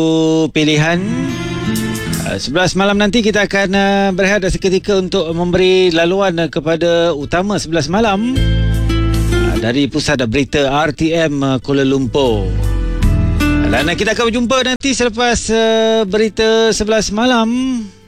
pilihan. 11 malam nanti kita akan berehat seketika untuk memberi laluan kepada utama 11 malam dari Pusat Berita RTM Kuala Lumpur. Dan kita akan berjumpa nanti selepas berita 11 malam.